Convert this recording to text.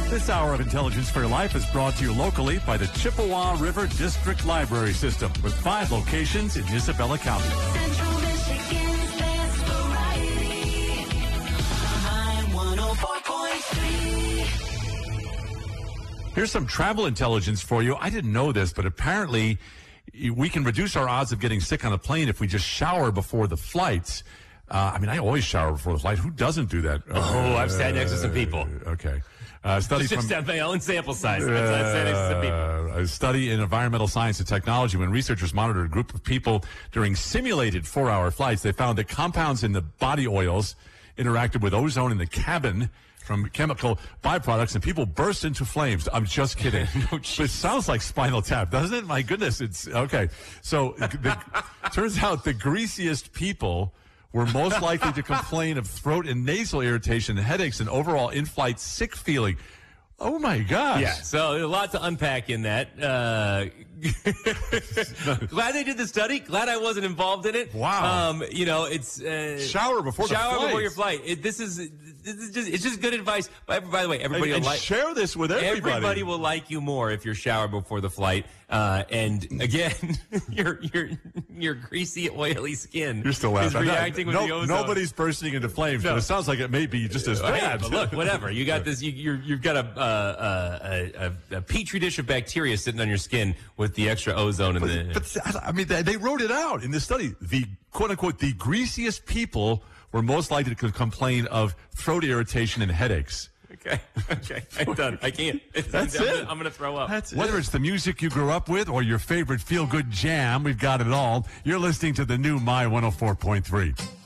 This hour of Intelligence for Your Life is brought to you locally by the Chippewa River District Library System with 5 locations in Isabella County. Central Michigan's best variety. High 104.3. Here's some travel intelligence for you. I didn't know this, but apparently we can reduce our odds of getting sick on a plane if we just shower before the flights. I always shower before the flight. Who doesn't do that? I've sat next to some people. Okay. Study It's just from at my own sample size. I've sat next to some people. a study in environmental science and technology. When researchers monitored a group of people during simulated 4-hour flights, they found that compounds in the body oils interacted with ozone in the cabin from chemical byproducts, and people burst into flames. I'm just kidding. But it sounds like Spinal Tap, doesn't it? My goodness, it's okay. So turns out the greasiest people were most likely to complain of throat and nasal irritation, headaches, and overall in-flight sick feeling. Oh, my gosh. Yeah, so a lot to unpack in that. Glad they did the study. Glad I wasn't involved in it. Wow. It's Shower before the shower flight. before your flight. It's just good advice. By the way, everybody And will like share this with everybody. Everybody will like you more if you're showered before the flight. And again, your greasy, oily skin You're still laughing. is reacting with the ozone. Nobody's bursting into flames, but it sounds like it may be just as Hey, bad. but look, whatever. You got this. You've got a petri dish of bacteria sitting on your skin with the extra ozone in the. But they wrote it out in this study. The quote unquote the greasiest people were most likely to complain of throat irritation and headaches. Okay, I'm done. I can't. That's it. I'm going to throw up. Whether it's the music you grew up with or your favorite feel-good jam, we've got it all. You're listening to the new My 104.3.